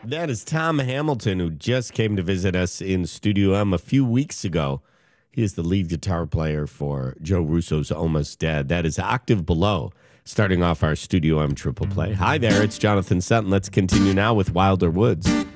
That is Tom Hamilton, who just came to visit us in Studio M a few weeks ago. He is the lead guitar player for Joe Russo's Almost Dead. That is Octave Below, starting off our Studio M triple play. Hi there, it's Jonathan Sutton. Let's continue now with Wilder Woods.